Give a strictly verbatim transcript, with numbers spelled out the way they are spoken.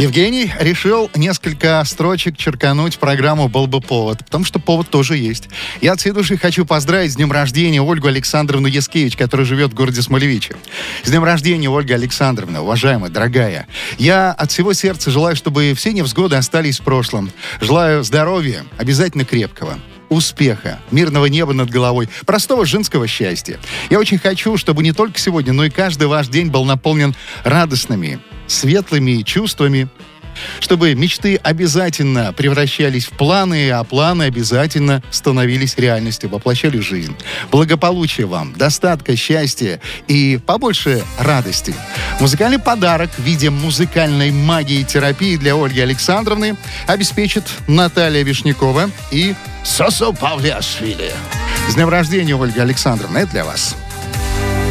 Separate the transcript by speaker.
Speaker 1: Евгений решил несколько строчек черкануть в программу «Был бы повод», потому что повод тоже есть. Я от всей души хочу поздравить с днем рождения Ольгу Александровну Яскевич, которая живет в городе Смолевиче. С днем рождения, Ольга Александровна, уважаемая, дорогая. Я от всего сердца желаю, чтобы все невзгоды остались в прошлом. Желаю здоровья, обязательно крепкого. Успеха, мирного неба над головой, простого женского счастья. Я очень хочу, чтобы не только сегодня, но и каждый ваш день был наполнен радостными, светлыми чувствами, чтобы мечты обязательно превращались в планы, а планы обязательно становились реальностью, воплощали в жизнь. Благополучия вам, достатка, счастья и побольше радости. Музыкальный подарок в виде музыкальной магии и терапии для Ольги Александровны обеспечит Наталья Вишнякова и
Speaker 2: Сосо Павлиашвили.
Speaker 1: с днем рождения, Ольга Александровна, это для вас.